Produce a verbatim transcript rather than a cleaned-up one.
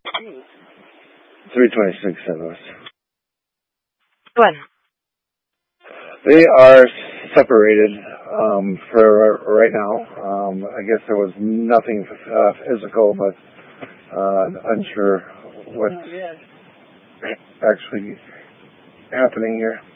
three twenty-six Saint Louis. When? They are separated um, for right now. Um, I guess there was nothing uh, physical, but uh, unsure what's actually happening here.